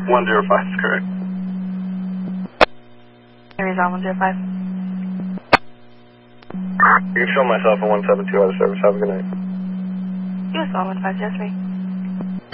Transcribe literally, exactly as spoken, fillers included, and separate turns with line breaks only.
one zero five is correct.
Arizona one zero five.
You can show myself a one seven two out of service. Have a good night.
U S one one five zero three.